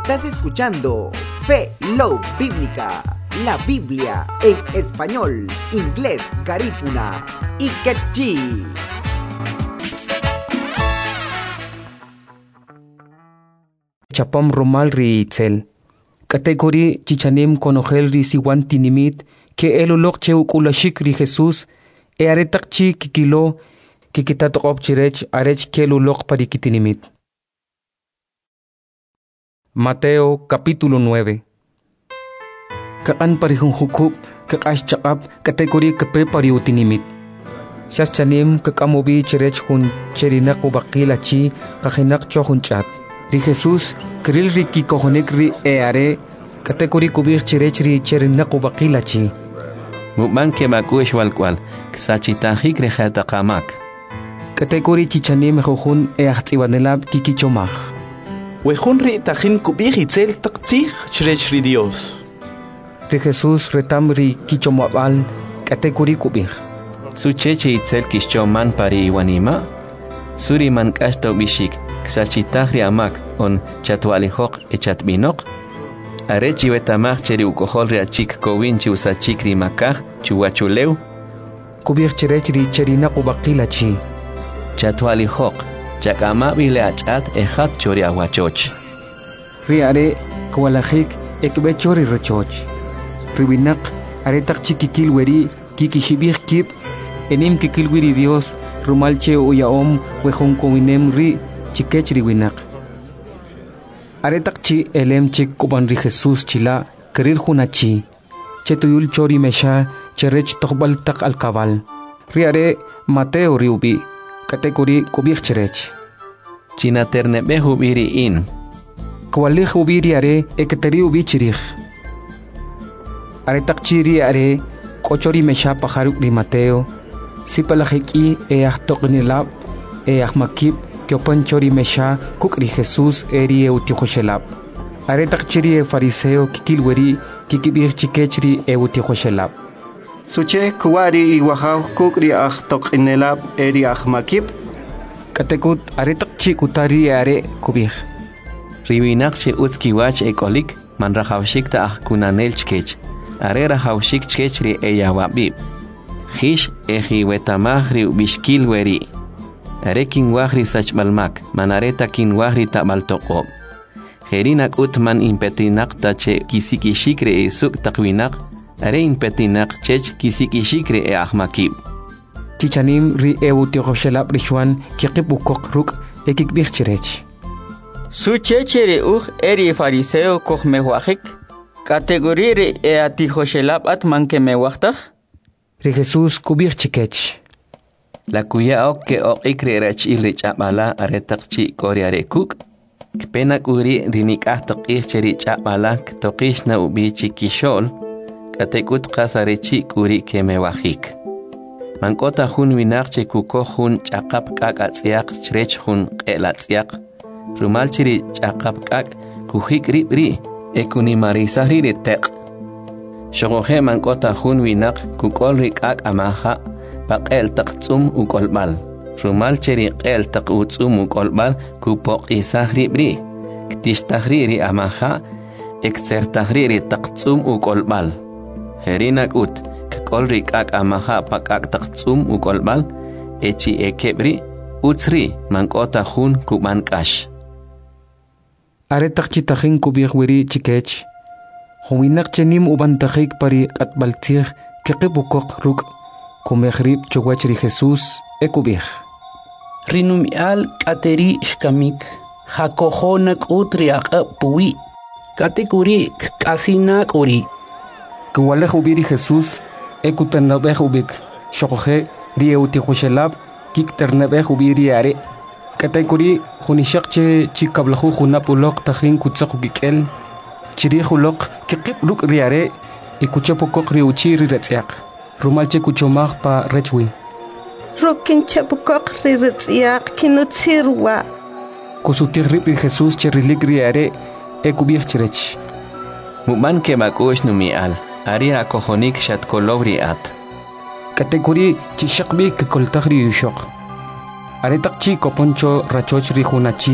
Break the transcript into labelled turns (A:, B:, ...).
A: Estás escuchando Fe Love Bíblica, la Biblia en español, inglés, garífuna y quechí.
B: Chapam romal ri itzel. Kategori chichanim konogel ri siwan tinimit ke elolok che ukulashik ri Jesus e aretak chi kikilo kikitatok chirech arech ke elolok parikitinimit. Mateo capítulo 9. Kaan parihong hukup kakash chakap kategori kape pariutinimit. Shas chanim kakamobi chirech hun cherinak ubakila chi kakinak chohun chat. Ri Jesus kril ri kikohonik ri eare kategori kubir chirech ri cherinak ubakila chi.
C: Mukman ke makush walkwal ksachitahik rejata kamak.
B: Kategori chichanim hujun eachtiwanelab kikichomach.
D: Wejun ri tajin kubir itzel taktzich chirech ri Dios.
B: Ri Jesus retam ri kichomabal kategori kubir.
C: Su cheche itzel kishchoman pari iwanima. Suri man kasto bishik ksachitahri amak on chatwalihok echatbinok. Arechi betamach cheri ukohol ri achik kowinchi usachik ri makaj chuwachuleu.
B: Kubir chirech ri cherina kubakila chi.
C: Chatwalihok chakama bile achat ejat chori awachoch.
B: Ri are kwalajik ekbe chori rechoch. Ribinak aretak chikikil weri kikishibir kip enim kikil wiri Dios rumalche uyaom wejun kowinem ri chikech ribinak. Aretak chi elem chik kuban ri Jesus chila kerir hunachi. Chetuyul chori mesha cherech tokbal tak alkabal. Ri are Mateo riubi kategori kubir cherech.
C: China ternebe hubiri in.
B: Kwalih ubiri are eketeri ubi chirich. Aretak chiri are kochori mesha pajaruk ri Mateo. Sipalajiki toknilab makip kiopan chori mesha kukri Jesus eri eutihoshelab. Aretak chiri fariseo kikilweri kikibir chikechri eutihoshelab.
E: Suche kuwari iwahaw kukri toknilab eri makip.
B: Katekut aretak chi kutari are kubir.
C: Ribinak che utskiwach ekolik man rahawshik ta kunanel chkech. Are rahawshik chkechri eyawabib. Hish eji wetamahri bishkil weri. Are kinwahri sachbalmak manareta kinwahri tabaltoqob. Herinak utman impetinak tache kisikishikre esuk takwinak. Are impetinak chech kisikishikre e ahmakib.
B: Chichanim ri eutihoshelab rishwan kikibukok ruk ekikbir chirech.
D: Su chechere eri fariseo koch mewajik. Kategori ri eatihoshelab atman ke mewajtaj.
B: Ri Jesus kubir chikech.
C: La kuya ok ke ok ikre rach ilrich abala aretak chi koriare kuk. Kpenak uri rinikah tokih cheri chabala ktokish na ubi chikishol. Katekut kasarechi kuri ke mewajik. Mankota hun winak che kuko hun chakap kak atziak chrech hun qelatsiak. Rumal chiri chakap kak kuhik ribri ekuni marisahri retek. Shogohe mankota hun winak kukol rikak amaha paqel taqtsum ukolbal. Rumal chiri qel taqutsum ukolbal kupok isahri bri. Ktistahri ri amaha eksertahri ri taqtsum ukolbal. Herinak ut kolri kak amaha pakak taqtsum ukolbal echi ekebri utsri mankota hun kuban kash.
B: Aretak chitajin kubir weri chikech. Huwinak chenim ubantajik pari atbaltir kikibukok ruk kumehrib chowachri Jesus ekubir.
F: Rinumial kateri shkamik hakohonak utri puwi katekuri kasinak uri.
B: Kuwalej ubiri Jesus ekuternabej ubik shokoje ri eutihoshelab kikternabej ubiri are. Kategori hunishakche chikablahu hunapulok tajin kutsaku kikel. Chiri hulok kikip ruk riare ikuchapokok ri uchi ri retziak. Rumalche kuchomach pa rechwi.
G: Rukin chapokok ri retziak kinutsirwa.
B: Kusutir ri Jesus cherilik riare ekubir chirech.
C: Mukman ke makush numial. Ari akohonik shatkolobri at.
B: Kategori chishakbi kikoltagri yushok. Aretak chi koponcho rachoch ri hunachi